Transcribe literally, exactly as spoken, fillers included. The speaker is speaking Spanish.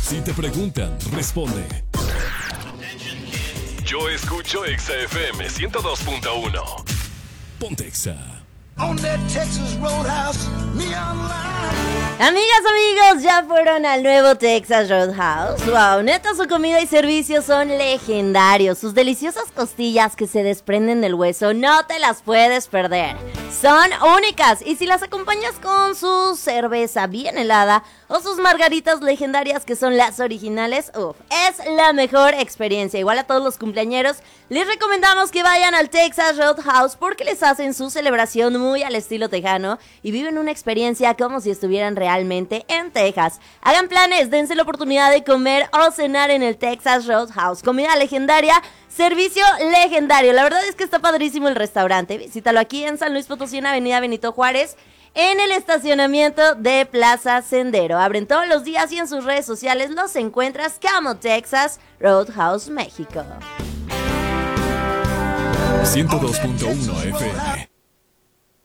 Si te preguntan, responde. Yo escucho Exa F M ciento dos punto uno. Ponte Exa. On that Texas Roadhouse, neon light. Amigas, amigos, ya fueron al nuevo Texas Roadhouse. Wow, neta, su comida y servicios son legendarios. Sus deliciosas costillas que se desprenden del hueso no te las puedes perder. Son únicas y si las acompañas con su cerveza bien helada o sus margaritas legendarias que son las originales, uff, es la mejor experiencia. Igual a todos los cumpleañeros les recomendamos que vayan al Texas Roadhouse porque les hacen su celebración muy al estilo tejano y viven una experiencia como si estuvieran realmente en Texas. Hagan planes, dense la oportunidad de comer o cenar en el Texas Roadhouse. Comida legendaria, servicio legendario. La verdad es que está padrísimo el restaurante. Visítalo aquí en San Luis Potosí, en Avenida Benito Juárez, en el estacionamiento de Plaza Sendero. Abren todos los días y en sus redes sociales los encuentras como Texas Roadhouse México. ciento dos punto uno F M.